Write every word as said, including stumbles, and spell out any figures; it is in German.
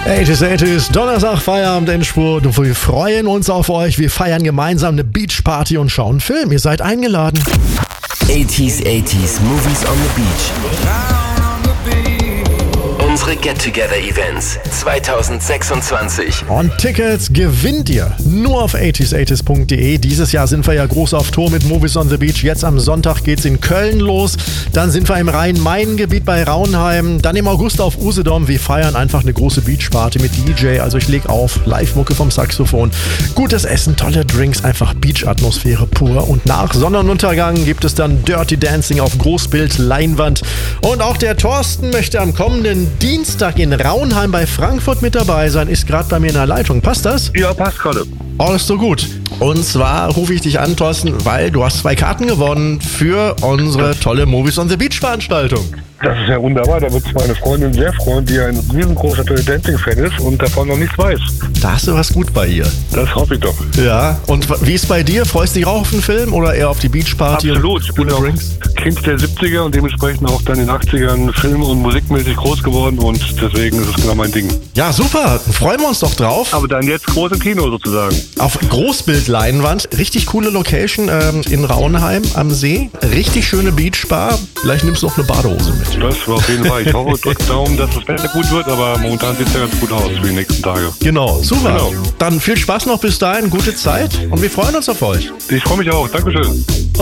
achtzig achtzig, Donnerstag, Feierabend, Endspurt. Und wir freuen uns auf euch. Wir feiern gemeinsam eine Beachparty und schauen einen Film. Ihr seid eingeladen. achtzig achtzig Movies on the Beach. Unsere Get-Together-Events zwanzig sechsundzwanzig. Und Tickets gewinnt ihr nur auf achtzig achtzig punkt de. Dieses Jahr sind wir ja groß auf Tour mit Movies on the Beach. Jetzt am Sonntag geht's in Köln los. Dann sind wir im Rhein-Main-Gebiet bei Raunheim. Dann im August auf Usedom. Wir feiern einfach eine große Beachparty mit D J. Also ich leg auf, Live-Mucke vom Saxophon. Gutes Essen, tolle Drinks, einfach Beach-Atmosphäre pur. Und nach Sonnenuntergang gibt es dann Dirty Dancing auf Großbild, Leinwand. Und auch der Thorsten möchte am kommenden Dienstag in Raunheim bei Frankfurt mit dabei sein, ist gerade bei mir in der Leitung. Passt das? Ja, passt gerade. Alles so gut. Und zwar rufe ich dich an, Thorsten, weil du hast zwei Karten gewonnen für unsere tolle Movies on the Beach Veranstaltung. Das ist ja wunderbar, da wird meine Freundin sehr freuen, die ein riesengroßer Dirty Dancing-Fan ist und davon noch nichts weiß. Da hast du was gut bei ihr. Das hoffe ich doch. Ja, und wie ist bei dir? Freust du dich auch auf den Film oder eher auf die Beachparty? Absolut. Ich bin auch Kind der siebziger und dementsprechend auch dann in den achtzigern film- und musikmäßig groß geworden und deswegen ist es genau mein Ding. Ja, super. Freuen wir uns doch drauf. Aber dann jetzt groß im Kino sozusagen. Auf Großbildleinwand. Richtig coole Location ähm, in Raunheim am See. Richtig schöne Beachbar. Vielleicht nimmst du noch eine Badehose mit. Das war auf jeden Fall. Ich hoffe, drückt Daumen, dass das Wetter gut wird, aber momentan sieht es ja ganz gut aus für die nächsten Tage. Genau, super. Genau. Dann viel Spaß noch bis dahin, gute Zeit und wir freuen uns auf euch. Ich freue mich auch. Dankeschön.